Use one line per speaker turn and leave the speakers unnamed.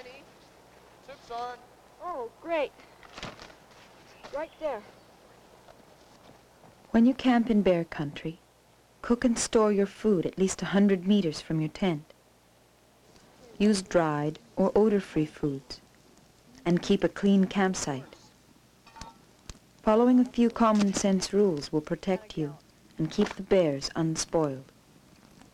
Soup's on.
Oh, great. Right there.
When you camp in bear country, cook and store your food at least 100 meters from your tent. Use dried or odor-free foods, and keep a clean campsite. Following a few common sense rules will protect you and keep the bears unspoiled.